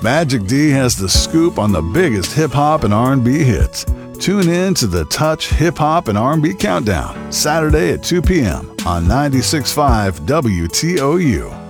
Magic D has the scoop on the biggest hip-hop and R&B hits. Tune in to the Touch Hip Hop and R&B Countdown, Saturday at 2 p.m. on 96.5 WTOU.